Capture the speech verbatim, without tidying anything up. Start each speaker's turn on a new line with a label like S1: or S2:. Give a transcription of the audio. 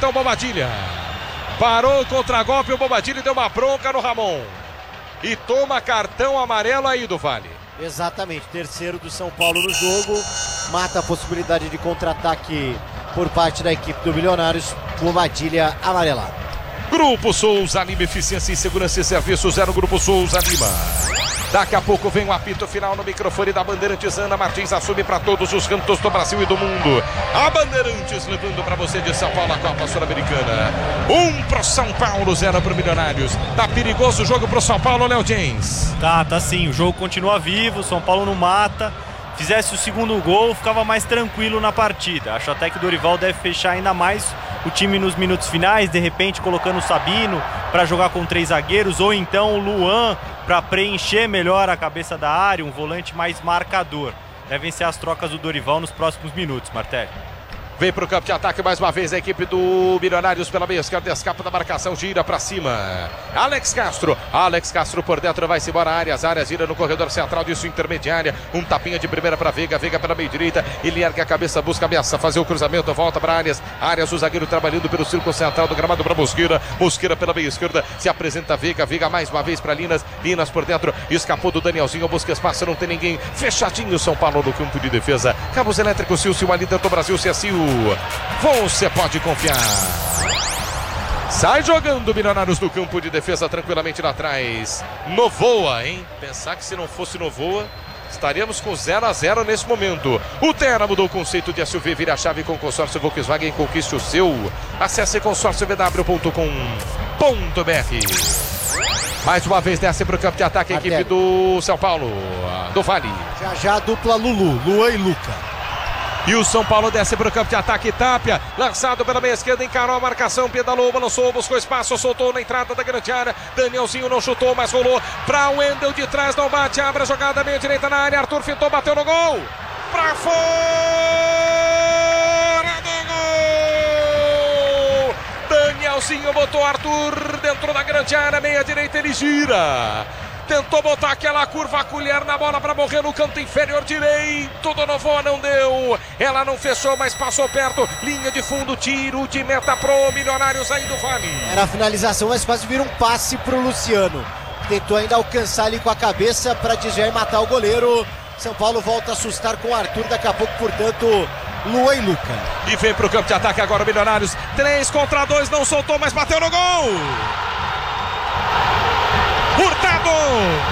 S1: cartão Bobadilha. Parou o contragolpe, o Bobadilha deu uma bronca no Ramon. E toma cartão amarelo aí do Vale.
S2: Exatamente, terceiro do São Paulo no jogo. Mata a possibilidade de contra-ataque por parte da equipe do Milionários. Bobadilha amarelado.
S1: Grupo Souza Lima, eficiência em segurança e serviços, zero Grupo Souza Lima. Daqui a pouco vem o apito final no microfone da Bandeirantes. Ana Martins assume para todos os cantos do Brasil e do mundo. A Bandeirantes levando para você de São Paulo a Copa Sul-Americana. Um pro São Paulo, zero pro Milionários. Tá perigoso o jogo pro São Paulo, Léo James?
S3: Tá, tá sim. O jogo continua vivo, São Paulo não mata. Fizesse o segundo gol, ficava mais tranquilo na partida. Acho até que o Dorival deve fechar ainda mais o time nos minutos finais, de repente colocando o Sabino para jogar com três zagueiros, ou então o Luan para preencher melhor a cabeça da área, um volante mais marcador. Devem ser as trocas do Dorival nos próximos minutos, Martelli.
S1: Vem pro campo de ataque mais uma vez a equipe do Milionários pela meia esquerda, escapa da marcação, gira pra cima. Alex Castro, Alex Castro por dentro, vai-se embora Arias, Arias gira no corredor central disso intermediária, um tapinha de primeira pra Veiga, Veiga pela meia direita, ele ergue a cabeça, busca ameaça, fazer o cruzamento, volta pra Arias, Arias o zagueiro trabalhando pelo círculo central do gramado pra Mosqueira, Mosqueira pela meia esquerda, se apresenta Veiga, Veiga mais uma vez pra Linas, Linas por dentro, escapou do Danielzinho, busca espaço, não tem ninguém, fechadinho São Paulo no campo de defesa, Cabos Elétricos, Silcio, a líder do Brasil, C S U. Você pode confiar. Sai jogando Milionários do campo de defesa tranquilamente lá atrás. Novoa, hein? Pensar que se não fosse Novoa, estaríamos com zero a zero nesse momento. O Terra mudou o conceito de S U V, vira a chave com consórcio Volkswagen, conquiste o seu. Acesse consórcio v w ponto com ponto b r. Mais uma vez desce para o campo de ataque a equipe do São Paulo, do Vale.
S2: Já já a dupla Lulu, Luan e Luca.
S1: E o São Paulo desce para o campo de ataque, Tapia, lançado pela meia esquerda, encarou a marcação, pedalou, balançou, buscou espaço, soltou na entrada da grande área, Danielzinho não chutou, mas rolou para o Wendel de trás, não bate, abre a jogada, meia direita na área, Arthur fintou, bateu no gol, para fora do gol, Danielzinho botou Arthur dentro da grande área, meia direita, ele gira. Tentou botar aquela curva, a colher na bola para morrer no canto inferior direito do Novoa, não deu. Ela não fechou, mas passou perto. Linha de fundo, tiro de meta pro Milionários aí do Vale.
S2: Era a finalização, mas quase vira um passe pro Luciano. Tentou ainda alcançar ali com a cabeça para desviar e matar o goleiro. São Paulo volta a assustar com o Arthur, daqui a pouco, portanto, Luan e Luca.
S1: E vem pro campo de ataque agora o Milionários. três contra dois, não soltou, mas bateu no gol. Hurtado!